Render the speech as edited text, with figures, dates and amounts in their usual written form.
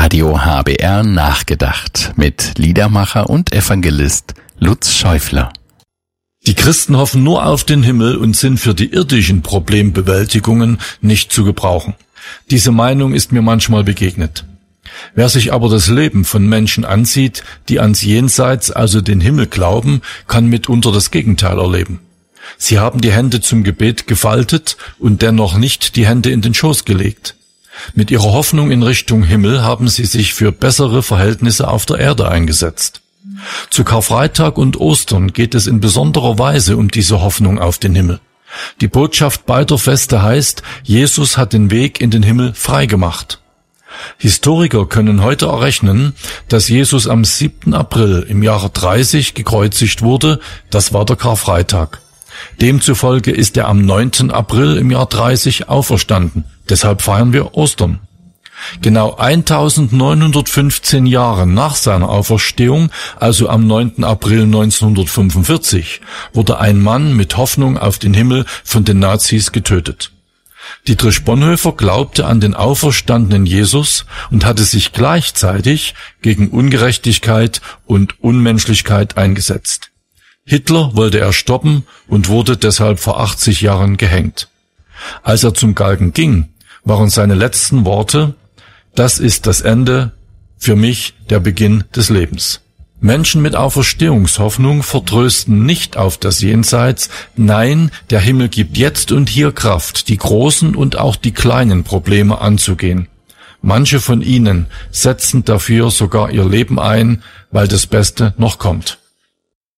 Radio HBR nachgedacht mit Liedermacher und Evangelist Lutz Schäufler. Die Christen hoffen nur auf den Himmel und sind für die irdischen Problembewältigungen nicht zu gebrauchen. Diese Meinung ist mir manchmal begegnet. Wer sich aber das Leben von Menschen ansieht, die ans Jenseits, also den Himmel glauben, kann mitunter das Gegenteil erleben. Sie haben die Hände zum Gebet gefaltet und dennoch nicht die Hände in den Schoß gelegt. Mit ihrer Hoffnung in Richtung Himmel haben sie sich für bessere Verhältnisse auf der Erde eingesetzt. Zu Karfreitag und Ostern geht es in besonderer Weise um diese Hoffnung auf den Himmel. Die Botschaft beider Feste heißt, Jesus hat den Weg in den Himmel freigemacht. Historiker können heute errechnen, dass Jesus am 7. April im Jahre 30 gekreuzigt wurde, das war der Karfreitag. Demzufolge ist er am 9. April im Jahr 30 auferstanden, deshalb feiern wir Ostern. Genau 1915 Jahre nach seiner Auferstehung, also am 9. April 1945, wurde ein Mann mit Hoffnung auf den Himmel von den Nazis getötet. Dietrich Bonhoeffer glaubte an den auferstandenen Jesus und hatte sich gleichzeitig gegen Ungerechtigkeit und Unmenschlichkeit eingesetzt. Hitler wollte er stoppen und wurde deshalb vor 80 Jahren gehängt. Als er zum Galgen ging, waren seine letzten Worte: Das ist das Ende, für mich der Beginn des Lebens. Menschen mit Auferstehungshoffnung vertrösten nicht auf das Jenseits, nein, der Himmel gibt jetzt und hier Kraft, die großen und auch die kleinen Probleme anzugehen. Manche von ihnen setzen dafür sogar ihr Leben ein, weil das Beste noch kommt.